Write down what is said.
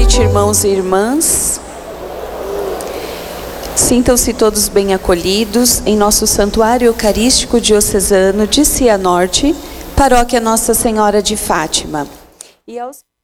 noite, irmãos e irmãs. Sintam-se todos bem acolhidos em nosso Santuário Eucarístico Diocesano de Cianorte, Paróquia Nossa Senhora de Fátima. E aos